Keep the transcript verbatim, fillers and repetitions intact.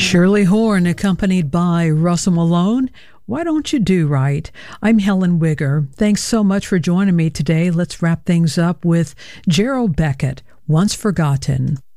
Shirley Horn, accompanied by Russell Malone. Why don't you do right? I'm Helen Wigger. Thanks so much for joining me today. Let's wrap things up with Gerald Beckett, Once Forgotten.